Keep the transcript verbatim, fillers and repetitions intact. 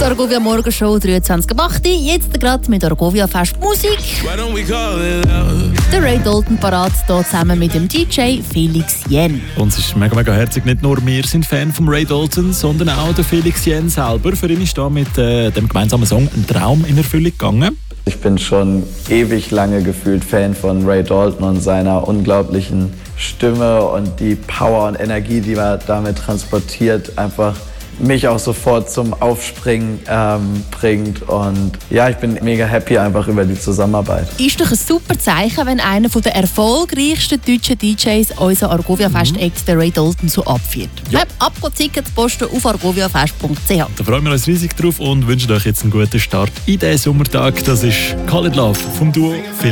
Die Argovia Morgenshow dreiundzwanzig Uhr acht. Jetzt gerade mit Argovia Fest Musik. Der Ray Dalton parat hier zusammen mit dem D J Felix Jen. Uns ist mega, mega herzig. Nicht nur wir sind Fan von Ray Dalton, sondern auch der Felix Jen selber. Für ihn ist da mit äh, dem gemeinsamen Song ein Traum in Erfüllung gegangen. Ich bin schon ewig lange gefühlt Fan von Ray Dalton und seiner unglaublichen Stimme und die Power und Energie, die er damit transportiert, einfach mich auch sofort zum Aufspringen ähm, bringt. Und ja, ich bin mega happy einfach über die Zusammenarbeit. Ist doch ein super Zeichen, wenn einer der erfolgreichsten deutschen D Js unser Argovia Fest Act, der Ray Dalton, so abführt. Ja. Ab Tickets posten auf argoviafest punkt c h. Da freuen wir uns riesig drauf und wünschen euch jetzt einen guten Start in diesen Sommertag. Das ist Call It Love vom Duo Felix.